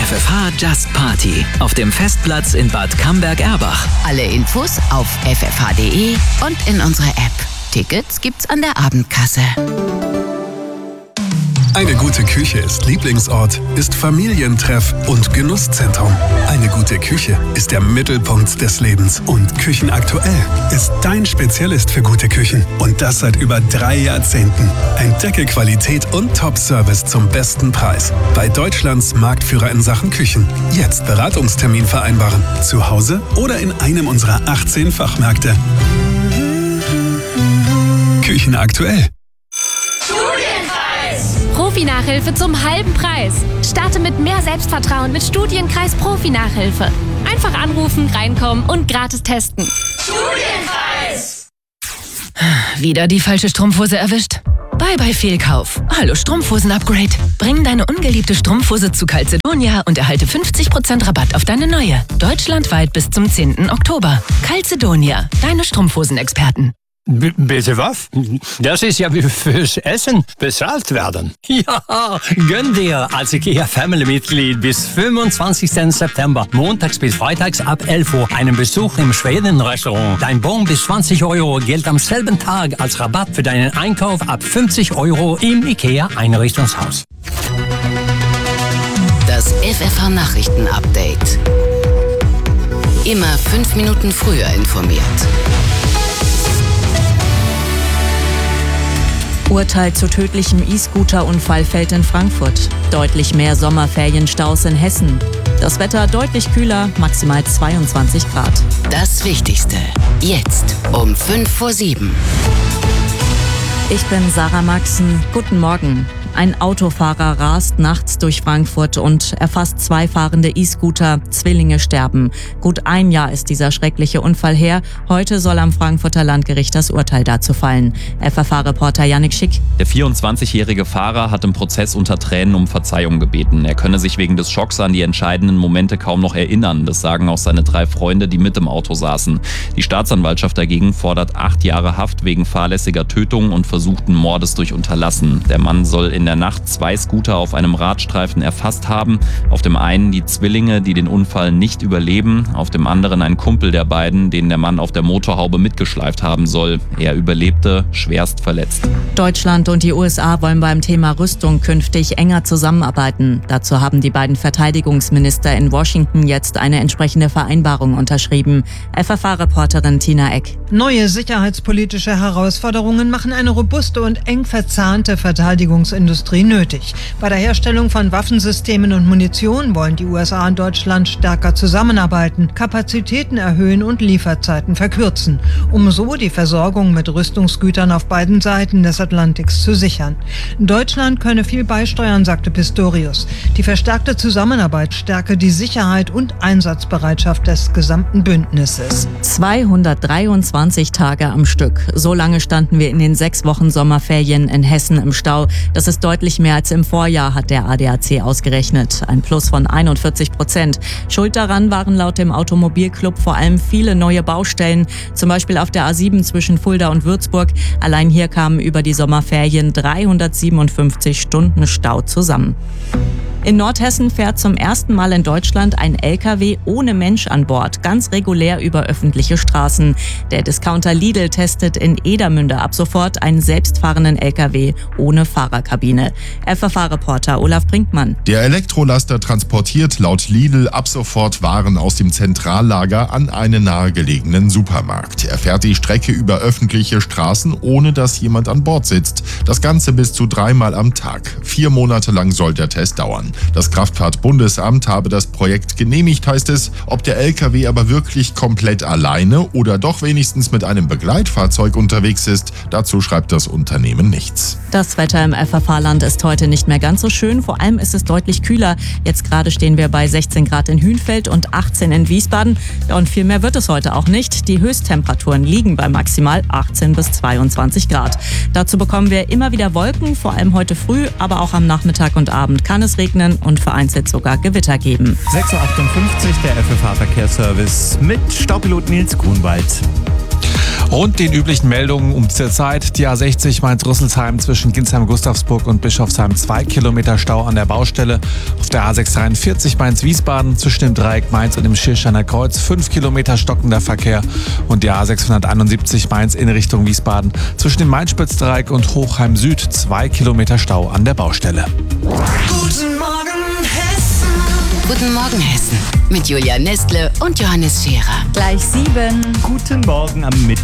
FFH Just Party auf dem Festplatz in Bad Camberg-Erbach. Alle Infos auf ffh.de und in unserer App. Tickets gibt's an der Abendkasse. Eine gute Küche ist Lieblingsort, ist Familientreff und Genusszentrum. Eine gute Küche ist der Mittelpunkt des Lebens. Und Küchenaktuell ist dein Spezialist für gute Küchen. Und das seit über 3 Jahrzehnten. Entdecke Qualität und Top-Service zum besten Preis. Bei Deutschlands Marktführer in Sachen Küchen. Jetzt Beratungstermin vereinbaren. Zu Hause oder in einem unserer 18 Fachmärkte. Küchenaktuell. Profi-Nachhilfe zum halben Preis. Starte mit mehr Selbstvertrauen mit Studienkreis Profi-Nachhilfe. Einfach anrufen, reinkommen und gratis testen. Studienpreis! Wieder die falsche Strumpfhose erwischt? Bye Fehlkauf. Hallo Strumpfhosen-Upgrade. Bring deine ungeliebte Strumpfhose zu Calzedonia und erhalte 50% Rabatt auf deine neue. Deutschlandweit bis zum 10. Oktober. Calzedonia, deine Strumpfhosenexperten. Bitte was? Das ist ja wie fürs Essen bezahlt werden. Ja, gönn dir als IKEA-Family-Mitglied bis 25. September, montags bis freitags ab 11 Uhr, einen Besuch im Schweden-Restaurant. Dein Bon bis 20 € gilt am selben Tag als Rabatt für deinen Einkauf ab 50 € im IKEA-Einrichtungshaus. Das FFH-Nachrichten-Update. Immer 5 Minuten früher informiert. Urteil zu tödlichem E-Scooter-Unfall fällt in Frankfurt. Deutlich mehr Sommerferienstaus in Hessen. Das Wetter deutlich kühler, maximal 22 Grad. Das Wichtigste. Jetzt um 6:55. Ich bin Sarah Maxen. Guten Morgen. Ein Autofahrer rast nachts durch Frankfurt und erfasst 2 fahrende E-Scooter. Zwillinge sterben. Gut 1 Jahr ist dieser schreckliche Unfall her. Heute soll am Frankfurter Landgericht das Urteil dazu fallen. FFH-Reporter Yannick Schick. Der 24-jährige Fahrer hat im Prozess unter Tränen um Verzeihung gebeten. Er könne sich wegen des Schocks an die entscheidenden Momente kaum noch erinnern. Das sagen auch seine 3 Freunde, die mit im Auto saßen. Die Staatsanwaltschaft dagegen fordert 8 Jahre Haft wegen fahrlässiger Tötung und versuchten Mordes durch Unterlassen. Der Mann soll in der Nacht 2 Scooter auf einem Radstreifen erfasst haben. Auf dem einen die Zwillinge, die den Unfall nicht überleben. Auf dem anderen ein Kumpel der beiden, den der Mann auf der Motorhaube mitgeschleift haben soll. Er überlebte, schwerst verletzt. Deutschland und die USA wollen beim Thema Rüstung künftig enger zusammenarbeiten. Dazu haben die beiden Verteidigungsminister in Washington jetzt eine entsprechende Vereinbarung unterschrieben. FFH-Reporterin Tina Eck. Neue sicherheitspolitische Herausforderungen machen eine robuste und eng verzahnte Verteidigungsindustrie nötig. Bei der Herstellung von Waffensystemen und Munition wollen die USA und Deutschland stärker zusammenarbeiten, Kapazitäten erhöhen und Lieferzeiten verkürzen, um so die Versorgung mit Rüstungsgütern auf beiden Seiten des Atlantiks zu sichern. Deutschland könne viel beisteuern, sagte Pistorius. Die verstärkte Zusammenarbeit stärke die Sicherheit und Einsatzbereitschaft des gesamten Bündnisses. 223 Tage am Stück. So lange standen wir in den 6 Wochen Sommerferien in Hessen im Stau. Das ist deutlich mehr als im Vorjahr, hat der ADAC ausgerechnet. Ein Plus von 41%. Schuld daran waren laut dem Automobilclub vor allem viele neue Baustellen, zum Beispiel auf der A7 zwischen Fulda und Würzburg. Allein hier kamen über die Sommerferien 357 Stunden Stau zusammen. In Nordhessen fährt zum ersten Mal in Deutschland ein LKW ohne Mensch an Bord, ganz regulär über öffentliche Straßen. Der Discounter Lidl testet in Edermünde ab sofort einen selbstfahrenden LKW ohne Fahrerkabine. FFH-Reporter Olaf Brinkmann. Der Elektrolaster transportiert laut Lidl ab sofort Waren aus dem Zentrallager an einen nahegelegenen Supermarkt. Er fährt die Strecke über öffentliche Straßen, ohne dass jemand an Bord sitzt. Das Ganze bis zu 3-mal am Tag. 4 Monate lang soll der Test dauern. Das Kraftfahrtbundesamt habe das Projekt genehmigt, heißt es. Ob der LKW aber wirklich komplett alleine oder doch wenigstens mit einem Begleitfahrzeug unterwegs ist, dazu schreibt das Unternehmen nichts. Das Wetter im FFH-Land ist heute nicht mehr ganz so schön. Vor allem ist es deutlich kühler. Jetzt gerade stehen wir bei 16 Grad in Hünfeld und 18 in Wiesbaden. Ja, und viel mehr wird es heute auch nicht. Die Höchsttemperaturen liegen bei maximal 18 bis 22 Grad. Dazu bekommen wir immer wieder Wolken, vor allem heute früh, aber auch am Nachmittag und Abend kann es regnen und vereinzelt sogar Gewitter geben. 6:58 Uhr der FFH-Verkehrsservice mit Staupilot Nils Grunwald. Und den üblichen Meldungen um diese Zeit. Die A60 Mainz-Rüsselsheim zwischen Ginsheim-Gustavsburg und Bischofsheim 2 Kilometer Stau an der Baustelle. Auf der A643 Mainz-Wiesbaden zwischen dem Dreieck Mainz und dem Schirrsteiner Kreuz 5 Kilometer stockender Verkehr. Und die A671 Mainz in Richtung Wiesbaden zwischen dem Mainz-Spitzdreieck und Hochheim Süd 2 Kilometer Stau an der Baustelle. Guten Morgen, Hessen. Guten Morgen, Hessen. Mit Julia Nestle und Johannes Scherer. Gleich 7. Guten Morgen am Mittwoch.